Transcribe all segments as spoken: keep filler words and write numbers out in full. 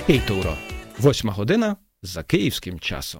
hét óra. Восьма година за kиївським часом.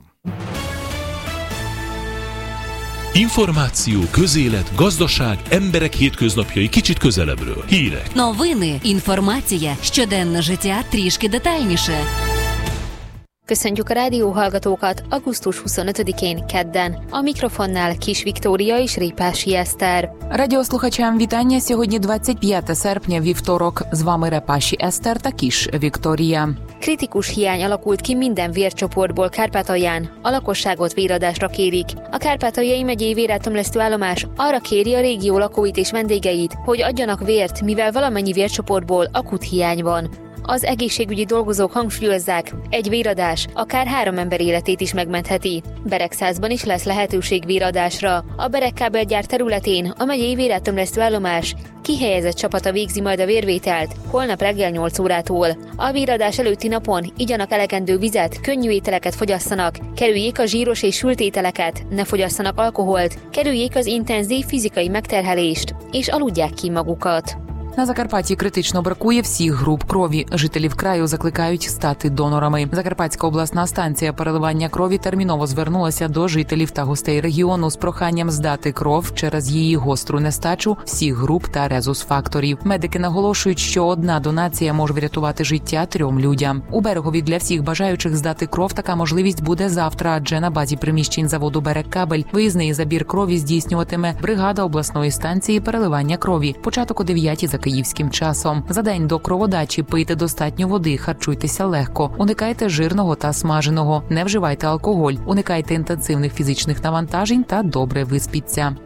Információ, közélet, gazdaság, emberek hétköznapjai kicsit közelebbről. Hírek. Новини, інформація, щоденне життя трішки детальніше. Köszöntjük a rádióhallgatókat augusztus huszonötödikén kedden. A mikrofonnál Kis Viktória és Репаші Естер. Радіослухачам вітання. Сьогодні двадцять п'яте серпня, вівторок. З вами Репаші Естер та Kis Viktória. Kritikus hiány alakult ki minden vércsoportból Kárpátalján. A lakosságot véradásra kérik. A Kárpátaljai megyei véreltömlesztő állomás arra kéri a régió lakóit és vendégeit, hogy adjanak vért, mivel valamennyi vércsoportból akut hiány van. Az egészségügyi dolgozók hangsúlyozzák, egy véradás akár három ember életét is megmentheti. Beregszázban is lesz lehetőség véradásra. A Beregkábelgyár területén a megyei véreltömlesztő állomás kihelyezett csapata végzi majd a vérvételt holnap reggel nyolc órától. A véradás előtti napon igyanak elegendő vizet, könnyű ételeket fogyasszanak, kerüljék a zsíros és sült ételeket, ne fogyasszanak alkoholt, kerüljék az intenzív fizikai megterhelést, és aludják ki magukat. На Закарпатті критично бракує всіх груп крові. Жителів краю закликають стати донорами. Закарпатська обласна станція переливання крові терміново звернулася до жителів та гостей регіону з проханням здати кров через її гостру нестачу всіх груп та резус-факторів. Медики наголошують, що одна донація може врятувати життя трьом людям. У Берегові для всіх бажаючих здати кров така можливість буде завтра, адже на базі приміщень заводу «Берегкабель» виїзний забір крові здійснюватиме бригада обласної станції переливання крові. Початок о дев'ятій за київським часом. За день до кроводачі пийте достатньо води, харчуйтеся легко, уникайте жирного та смаженого, не вживайте алкоголь, уникайте інтенсивних фізичних навантажень та добре виспіться.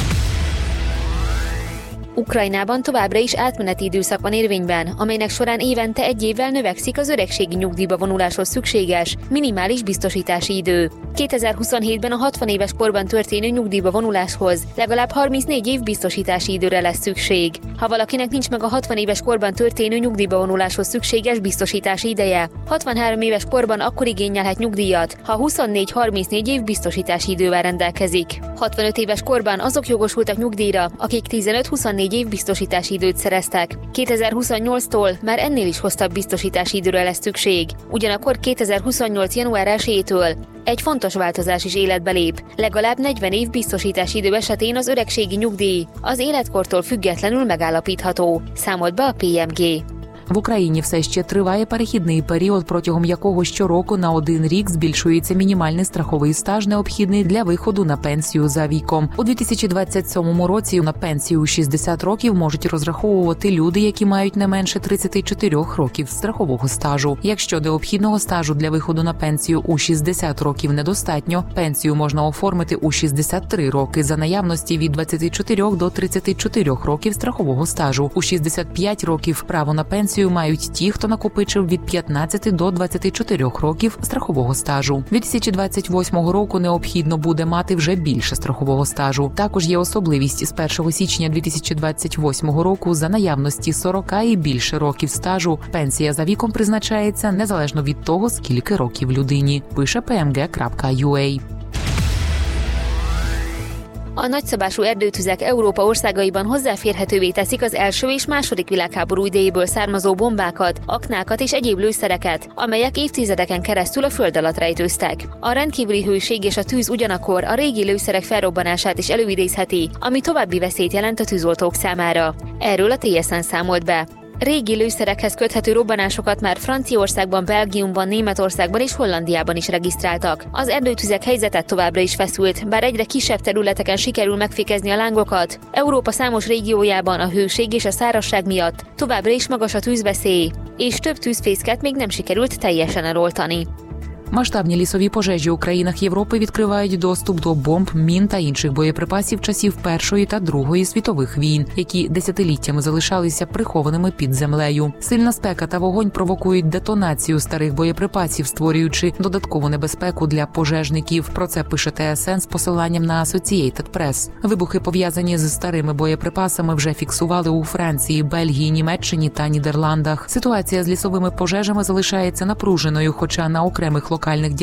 Ukrajnában továbbra is átmeneti időszak van érvényben, amelynek során évente egy évvel növekszik az öregségi nyugdíjba vonuláshoz szükséges minimális biztosítási idő. kétezer-huszonhétben a hatvan éves korban történő nyugdíjba vonuláshoz legalább harmincnégy év biztosítási időre lesz szükség. Ha valakinek nincs meg a hatvan éves korban történő nyugdíjba vonuláshoz szükséges biztosítási ideje, hatvanhárom éves korban akkor igényelhet nyugdíjat, ha huszonnégy-harmincnégy év biztosítási idővel rendelkezik. hatvanöt éves korban azok jogosultak nyugdíjra, akik tizenöt-huszonnégy év biztosítási időt szereztek. kétezer-huszonnyolctól már ennél is hosszabb biztosítási időre lesz szükség. Ugyanakkor kétezer-huszonnyolc január elsejétől egy fontos változás is életbe lép. Legalább negyven év biztosítási idő esetén az öregségi nyugdíj az életkortól függetlenül megállapítható, számolt be a пе ем ге. В Україні все ще триває перехідний період, протягом якого щороку на один рік збільшується мінімальний страховий стаж, необхідний для виходу на пенсію за віком. У дві тисячі двадцять сьомому році на пенсію у шістдесят років можуть розраховувати люди, які мають не менше тридцять чотири років страхового стажу. Якщо необхідного стажу для виходу на пенсію у шістдесят років недостатньо, пенсію можна оформити у шістдесят три роки за наявності від двадцять чотири до тридцять чотири років страхового стажу. У шістдесят п'ять років право на пенсію мають ті, хто накопичив від п'ятнадцяти до двадцяти чотирьох років страхового стажу. дві тисячі двадцять восьмого року необхідно буде мати вже більше страхового стажу. Також є особливість з першого січня дві тисячі двадцять восьмого року за наявності сорок і більше років стажу. Пенсія за віком призначається незалежно від того, скільки років людині, пише пе ем ге крапка ю а. A nagyszabású erdőtüzek Európa országaiban hozzáférhetővé teszik az első és második világháború idejéből származó bombákat, aknákat és egyéb lőszereket, amelyek évtizedeken keresztül a föld alatt rejtőztek. A rendkívüli hőség és a tűz ugyanakkor a régi lőszerek felrobbanását is előidézheti, ami további veszélyt jelent a tűzoltók számára. Erről a té es en számolt be. Régi lőszerekhez köthető robbanásokat már Franciaországban, Belgiumban, Németországban és Hollandiában is regisztráltak. Az erdőtüzek helyzete továbbra is feszült, bár egyre kisebb területeken sikerül megfékezni a lángokat. Európa számos régiójában a hőség és a szárazság miatt továbbra is magas a tűzveszély, és több tűzfészket még nem sikerült teljesen eloltani. Масштабні лісові пожежі у країнах Європи відкривають доступ до бомб, мін та інших боєприпасів часів Першої та Другої світових війн, які десятиліттями залишалися прихованими під землею. Сильна спека та вогонь провокують детонацію старих боєприпасів, створюючи додаткову небезпеку для пожежників. Про це пише те ес ен з посиланням на Associated Press. Вибухи, пов'язані з старими боєприпасами, вже фіксували у Франції, Бельгії, Німеччині та Нідерландах. Ситуація з лісовими пожежами залишається напруженою, хоча на окремих локальних